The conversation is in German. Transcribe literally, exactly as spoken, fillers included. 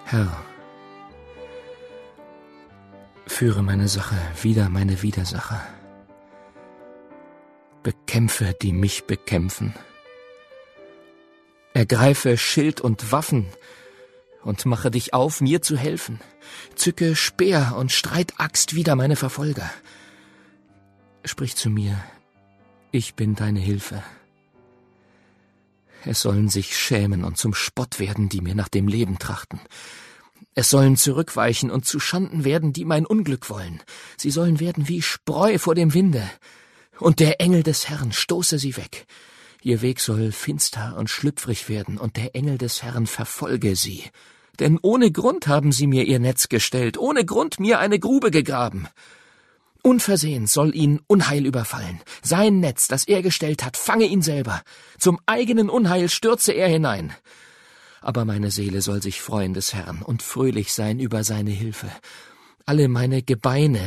Herr, führe meine Sache wider meine Widersacher. Bekämpfe, die mich bekämpfen. Ergreife Schild und Waffen und mache dich auf, mir zu helfen. Zücke Speer und Streitaxt wider meine Verfolger. Sprich zu mir, ich bin deine Hilfe. Es sollen sich schämen und zum Spott werden, die mir nach dem Leben trachten. Es sollen zurückweichen und zu Schanden werden, die mein Unglück wollen. Sie sollen werden wie Spreu vor dem Winde. Und der Engel des Herrn stoße sie weg. Ihr Weg soll finster und schlüpfrig werden, und der Engel des Herrn verfolge sie. Denn ohne Grund haben sie mir ihr Netz gestellt, ohne Grund mir eine Grube gegraben. Unversehens soll ihn Unheil überfallen. Sein Netz, das er gestellt hat, fange ihn selber. Zum eigenen Unheil stürze er hinein. Aber meine Seele soll sich freuen des Herrn und fröhlich sein über seine Hilfe. Alle meine Gebeine